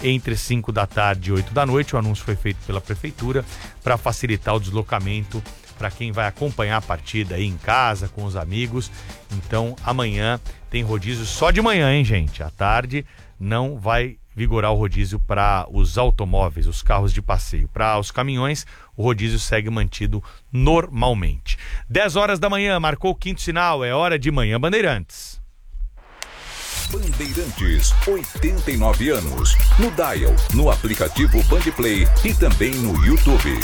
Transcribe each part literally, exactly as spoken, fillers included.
entre cinco da tarde e oito da noite. O anúncio foi feito pela Prefeitura para facilitar o deslocamento para quem vai acompanhar a partida aí em casa, com os amigos. Então, amanhã tem rodízio só de manhã, hein, gente? À tarde não vai vigorar o rodízio para os automóveis, os carros de passeio. Para os caminhões, o rodízio segue mantido normalmente. dez horas da manhã, marcou o quinto sinal, é hora de Manhã Bandeirantes. Bandeirantes, oitenta e nove anos. No Dial, no aplicativo Bandplay e também no YouTube.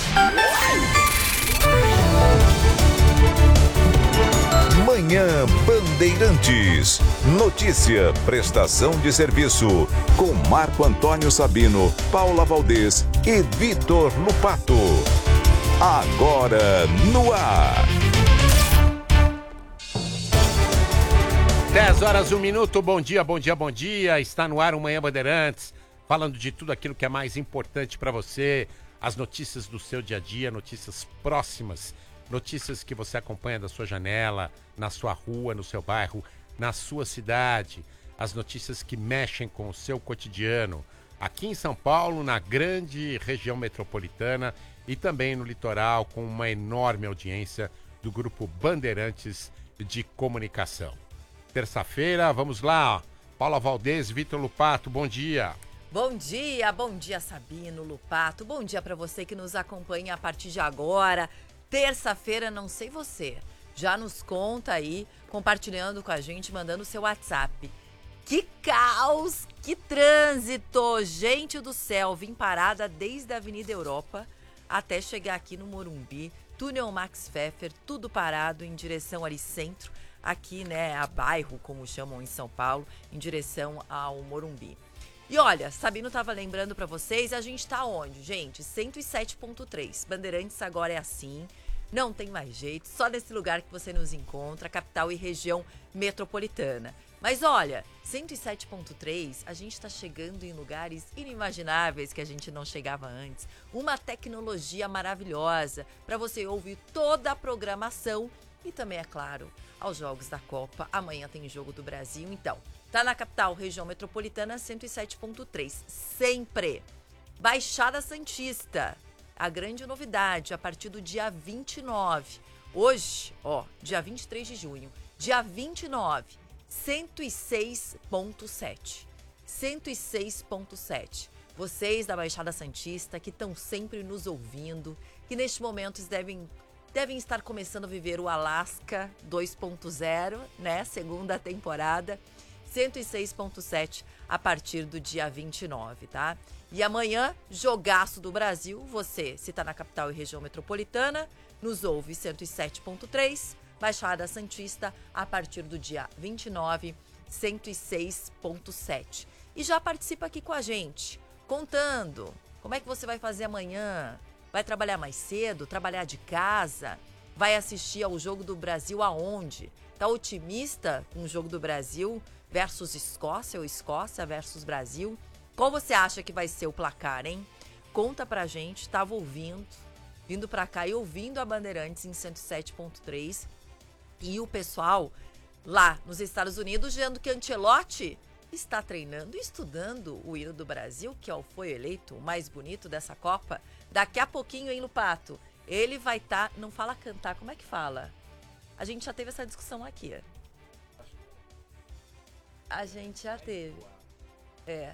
Manhã Bandeirantes. Notícia, prestação de serviço. Com Marco Antônio Sabino, Paula Valdez e Vitor Lupato. Agora no ar. dez horas, um minuto, bom dia, bom dia, bom dia. Está no ar o Manhã Bandeirantes, falando de tudo aquilo que é mais importante para você, as notícias do seu dia a dia, notícias próximas, notícias que você acompanha da sua janela, na sua rua, no seu bairro, na sua cidade, as notícias que mexem com o seu cotidiano, aqui em São Paulo, na grande região metropolitana e também no litoral, com uma enorme audiência do Grupo Bandeirantes de Comunicação. Terça-feira, vamos lá, Paula Valdez, Vitor Lupato, bom dia. Bom dia, bom dia Sabino, Lupato, bom dia para você que nos acompanha a partir de agora. Terça-feira, não sei você, já nos conta aí, compartilhando com a gente, mandando o seu WhatsApp. Que caos, que trânsito, gente do céu, vim parada desde a Avenida Europa até chegar aqui no Morumbi, túnel Max Pfeffer, tudo parado em direção ali centro, aqui, né, a bairro, como chamam em São Paulo, em direção ao Morumbi. E olha, Sabino tava lembrando pra vocês, a gente tá onde, gente? cento e sete ponto três. Bandeirantes agora é assim, não tem mais jeito, só nesse lugar que você nos encontra, capital e região metropolitana. Mas olha, cento e sete ponto três, a gente tá chegando em lugares inimagináveis que a gente não chegava antes. Uma tecnologia maravilhosa para você ouvir toda a programação e também, é claro, aos Jogos da Copa. Amanhã tem Jogo do Brasil, então, tá na capital, região metropolitana, cento e sete ponto três, sempre. Baixada Santista, a grande novidade, a partir do dia vinte e nove. Hoje, ó, dia vinte e três de junho, dia vinte e nove, cento e seis ponto sete. cento e seis ponto sete. Vocês da Baixada Santista que estão sempre nos ouvindo, que neste momento devem... devem estar começando a viver o Alaska dois ponto zero, né? Segunda temporada. cento e seis ponto sete a partir do dia vinte e nove, tá? E amanhã, jogaço do Brasil. Você, se tá na capital e região metropolitana, nos ouve cento e sete ponto três. Baixada Santista, a partir do dia vinte e nove, cento e seis ponto sete. E já participa aqui com a gente, contando como é que você vai fazer amanhã. Vai trabalhar mais cedo, trabalhar de casa, vai assistir ao Jogo do Brasil aonde? Tá otimista com o Jogo do Brasil versus Escócia ou Escócia versus Brasil? Qual você acha que vai ser o placar, hein? Conta pra gente, tava ouvindo, vindo pra cá e ouvindo a Bandeirantes em cento e sete ponto três. E o pessoal lá nos Estados Unidos dizendo que Ancelotti está treinando e estudando o hino do Brasil, que foi eleito o mais bonito dessa Copa. Daqui a pouquinho, hein, Lupato? Ele vai estar... Tá, não fala cantar, como é que fala? A gente já teve essa discussão aqui. A gente já teve. É.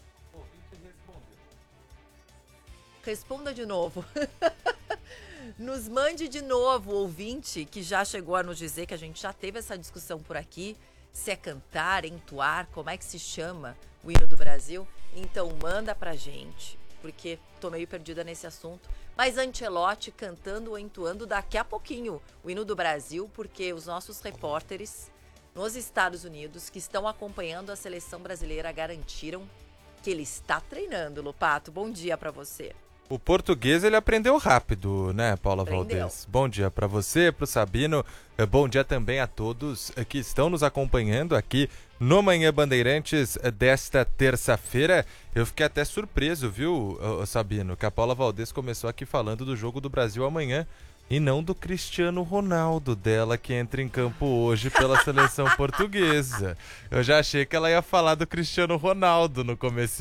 Responda de novo. Nos mande de novo, ouvinte, que já chegou a nos dizer que a gente já teve essa discussão por aqui. Se é cantar, entoar, como é que se chama o hino do Brasil? Então manda pra gente, porque tô meio perdida nesse assunto. Mas Ancelotti cantando ou entoando daqui a pouquinho o hino do Brasil, porque os nossos repórteres nos Estados Unidos que estão acompanhando a seleção brasileira garantiram que ele está treinando. Lupato, bom dia pra você. O português ele aprendeu rápido, né, Paula Aprendeu. Valdez? Bom dia para você, para o Sabino. Bom dia também a todos que estão nos acompanhando aqui no Manhã Bandeirantes desta terça-feira. Eu fiquei até surpreso, viu, Sabino, que a Paula Valdez começou aqui falando do Jogo do Brasil amanhã e não do Cristiano Ronaldo dela, que entra em campo hoje pela seleção portuguesa. Eu já achei que ela ia falar do Cristiano Ronaldo no começo